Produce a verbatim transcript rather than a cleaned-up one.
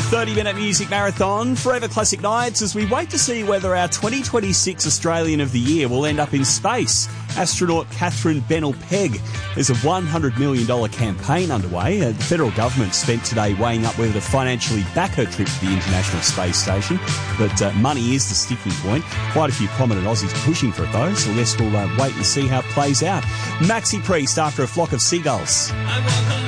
thirty-minute music marathon, Forever Classic Nights, as we wait to see whether our twenty twenty-six Australian of the Year will end up in space. Astronaut Catherine Bennell-Pegg. There's a one hundred million dollars campaign underway. Uh, the federal government spent today weighing up whether to financially back her trip to the International Space Station. But uh, money is the sticking point. Quite a few prominent Aussies pushing for it, though, so I guess we'll uh, wait and see how it plays out. Maxi Priest after a flock of seagulls. I walk